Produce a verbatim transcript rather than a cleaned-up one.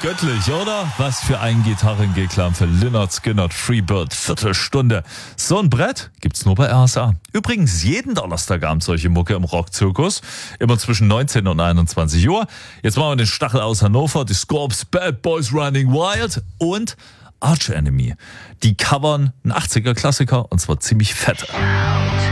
Göttlich, oder? Was für ein Gitarrengeklang für Lynyrd Skynyrd Freebird, Viertelstunde. So ein Brett gibt's nur bei R S A. Übrigens jeden Donnerstagabend solche Mucke im Rockzirkus. Immer zwischen neunzehn und einundzwanzig Uhr. Jetzt machen wir den Stachel aus Hannover, die Scorps, Bad Boys Running Wild und Arch Enemy. Die covern einen achtziger Klassiker und zwar ziemlich fett.